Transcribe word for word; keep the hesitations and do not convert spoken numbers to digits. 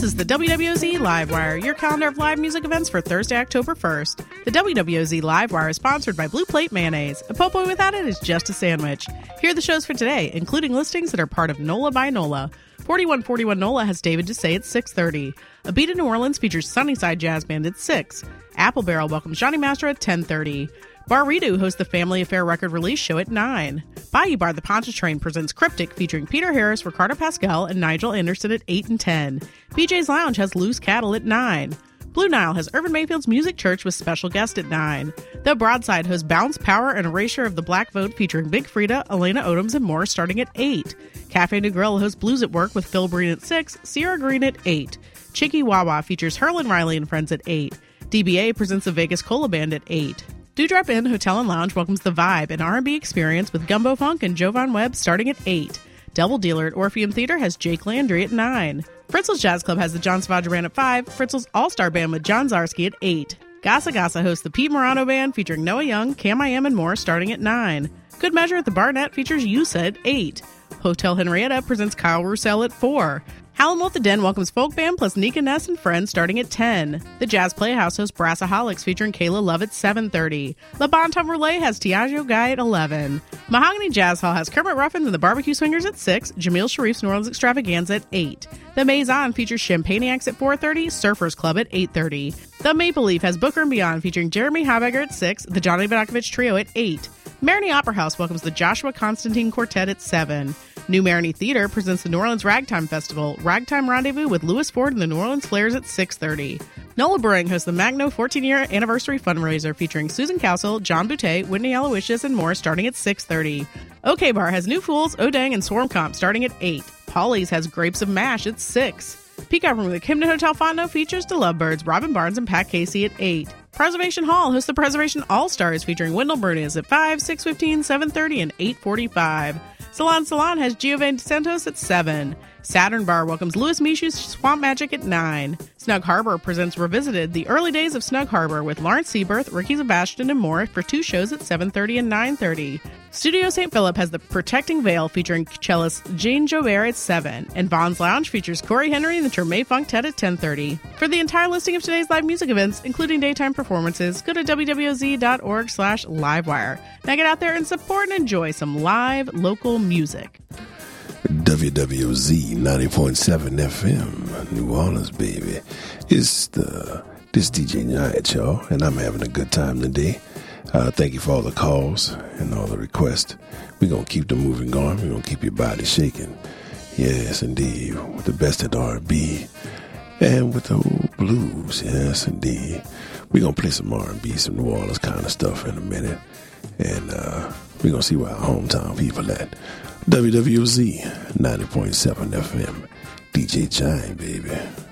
This is the W W O Z Livewire, your calendar of live music events for Thursday, October first. The W W O Z Livewire is sponsored by Blue Plate Mayonnaise. A po' boy without it is just a sandwich. Here are the shows for today, including listings that are part of NOLA by NOLA. forty-one forty-one NOLA has David Doucet at six thirty. A Beat in New Orleans features Sunnyside Jazz Band at six. Apple Barrel welcomes Johnny Master at ten thirty. Bar Redo hosts the Family Affair record release show at nine. Bayou Bar The Pontchartrain presents Cryptic featuring Peter Harris, Ricardo Pascal, and Nigel Anderson at eight and ten. B J's Lounge has Loose Cattle at nine. Blue Nile has Urban Mayfield's Music Church with special guest at nine. The Broadside hosts Bounce, Power, and Erasure of the Black Vote featuring Big Frida, Elena Odoms, and more starting at eight. Cafe New Grill hosts Blues at Work with Phil Breen at six, Sierra Green at eight. Chicky Wawa features Herlin Riley and Friends at eight. D B A presents the Vegas Cola Band at eight. Dewdrop Inn Hotel and Lounge welcomes The Vibe, an R and B experience with Gumbo Funk and Jovan Webb starting at eight. Double Dealer at Orpheum Theater has Jake Landry at nine. Fritzl's Jazz Club has the John Savage Band at five, Fritzl's All-Star Band with John Zarski at eight. Gasa Gasa hosts the Pete Morano Band featuring Noah Young, Cam I Am, and more starting at nine. Good Measure at the Barnett features Yusa at eight. Hotel Henrietta presents Kyle Roussel at four. Howlin' Wolf the Den welcomes Folk Band plus Nika Ness and Friends starting at ten. The Jazz Playhouse hosts Brassaholics featuring Kayla Love at seven thirty. La Bon Tom Relay has Tiago Guy at eleven. Mahogany Jazz Hall has Kermit Ruffins and the Barbecue Swingers at six, Jamil Sharif's New Orleans Extravaganza at eight. The Maison features Champagniacs at four thirty, Surfers Club at eight thirty. The Maple Leaf has Booker and Beyond featuring Jeremy Habegger at six, the Johnny Vodakovich Trio at eight. Marigny Opera House welcomes the Joshua Constantine Quartet at seven. New Marigny Theater presents the New Orleans Ragtime Festival, Ragtime Rendezvous with Louis Ford and the New Orleans Flares at six thirty. NOLA Brewing hosts the Magno fourteen-year anniversary fundraiser featuring Susan Cowsill, John Boutte, Whitney Aloysius, and more starting at six thirty. OK Bar has New Fools, Odang, and Swarm Comp starting at eight. Polly's has Grapes of Mash at six. Peacock Room at the Camden Hotel Fondo features The Lovebirds, Robin Barnes, and Pat Casey at eight. Preservation Hall hosts the Preservation All-Stars featuring Wendell Berniz at five, six fifteen, seven thirty, and eight forty-five. Salon Salon has Giovanni Santos at seven. Saturn Bar welcomes Louis Michu's Swamp Magic at nine. Snug Harbor presents Revisited, the early days of Snug Harbor with Lawrence Seaberth, Ricky Sebastian, and more for two shows at seven thirty and nine thirty. Studio Saint Philip has the Protecting Veil featuring cellist Jean Jobert at seven. And Vaughn's Lounge features Corey Henry and the Treme Funk Ted at ten thirty. For the entire listing of today's live music events, including daytime performances, go to w w o z dot org slash livewire. Now get out there and support and enjoy some live local music. W W O Z ninety point seven F M, New Orleans, baby. It's the this D J Night, y'all, and I'm having a good time today. Uh, thank you for all the calls and all the requests. We're going to keep the moving going. We're going to keep your body shaking. Yes, indeed. With the best of R and B and with the old blues. Yes, indeed. We're going to play some R and B, some New Orleans kind of stuff in a minute. And uh, we're going to see where our hometown people at. W W O Z ninety point seven F M. D J Chime, baby.